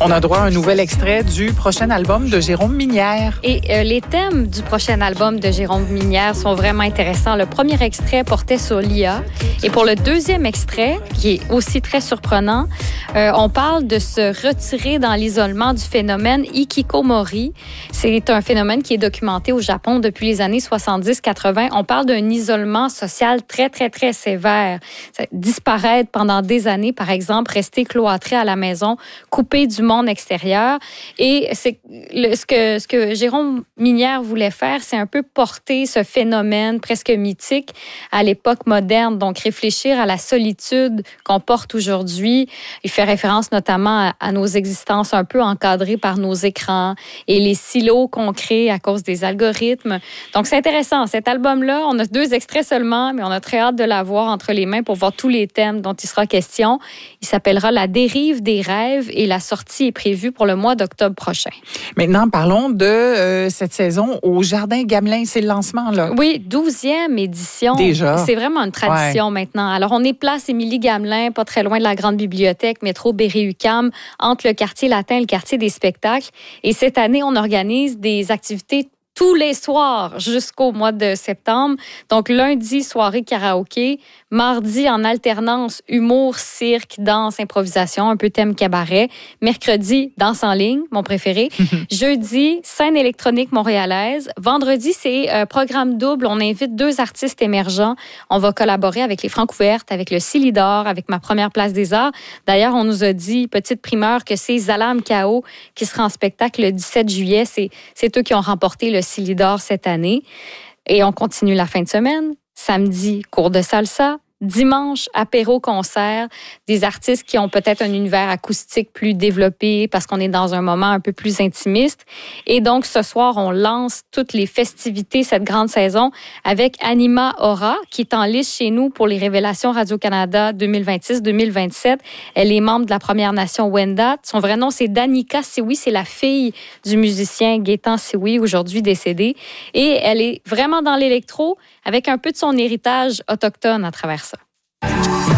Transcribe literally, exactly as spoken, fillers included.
On a droit à un nouvel extrait du prochain album de Jérôme Minière. Et euh, les thèmes du prochain album de Jérôme Minière sont vraiment intéressants. Le premier extrait portait sur l'I A. Et pour le deuxième extrait, qui est aussi très surprenant, euh, on parle de se retirer dans l'isolement du phénomène hikikomori. C'est un phénomène qui est documenté au Japon depuis les années soixante-dix quatre-vingt. On parle d'un isolement social très, très, très sévère. Disparaître pendant des années, par exemple, rester cloîtré à la maison, coupé du monde extérieur. Et c'est le, ce que ce que Jérôme Minière voulait faire, c'est un peu porter ce phénomène presque mythique à l'époque moderne, donc réfléchir à la solitude qu'on porte aujourd'hui. Il fait référence notamment à, à nos existences un peu encadrées par nos écrans et les silos qu'on crée à cause des algorithmes. Donc c'est intéressant. Cet album-là, on a deux extraits seulement, mais on a très hâte de l'avoir entre les mains pour voir tous les thèmes dont il sera question. Il s'appellera La dérive des rêves et la sortie est prévue pour le mois d'octobre prochain. Maintenant, parlons de euh, cette saison au Jardin Gamelin. C'est le lancement, là. Oui, douzième édition. Déjà. C'est vraiment une tradition ouais. maintenant. Alors, on est place Émilie Gamelin, pas très loin de la grande bibliothèque, métro Berry-UQAM, entre le quartier latin et le quartier des spectacles. Et cette année, on organise des activités tous les soirs jusqu'au mois de septembre. Donc, lundi, soirée karaoké. Mardi, en alternance, humour, cirque, danse, improvisation, un peu thème cabaret. Mercredi, danse en ligne, mon préféré. Jeudi, scène électronique montréalaise. Vendredi, c'est euh, programme double. On invite deux artistes émergents. On va collaborer avec les Francouvertes, avec le Silidor, avec ma première place des arts. D'ailleurs, on nous a dit, petite primeur, que c'est Zalam Kao qui sera en spectacle le dix-sept juillet. C'est, c'est eux qui ont remporté le Silidor cette année. Et on continue la fin de semaine. Samedi, cours de salsa. Dimanche, apéro-concert, des artistes qui ont peut-être un univers acoustique plus développé parce qu'on est dans un moment un peu plus intimiste. Et donc, ce soir, on lance toutes les festivités cette grande saison avec Anima Aura, qui est en liste chez nous pour les Révélations Radio-Canada deux mille vingt-six deux mille vingt-sept. Elle est membre de la Première Nation Wendat. Son vrai nom, c'est Danica Sioui. C'est la fille du musicien Gaétan Sioui, aujourd'hui décédé. Et elle est vraiment dans l'électro avec un peu de son héritage autochtone à travers ça.